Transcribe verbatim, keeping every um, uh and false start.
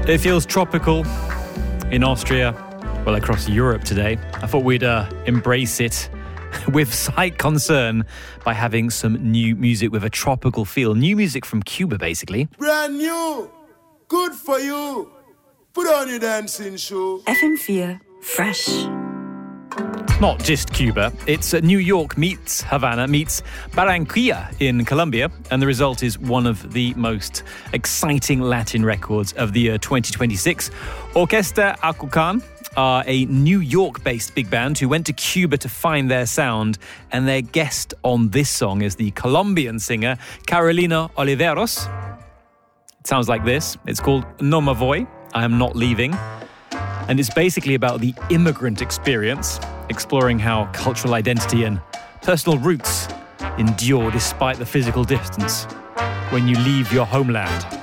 It feels tropical in Austria, well, across Europe today. I thought we'd uh, embrace it with slight concern by having some new music with a tropical feel. New music from Cuba, basically. Brand new, good for you. Put on your dancing shoe. F M four, fresh. Not just Cuba. It's uh, New York meets Havana meets Barranquilla in Colombia, and the result is one of the most exciting Latin records of the year twenty twenty-six. Orquesta Acucan are a New York-based big band who went to Cuba to find their sound, and their guest on this song is the Colombian singer Carolina Oliveros. It sounds like this. It's called No Me Voy, I Am Not Leaving. And it's basically about the immigrant experience, exploring how cultural identity and personal roots endure despite the physical distance when you leave your homeland.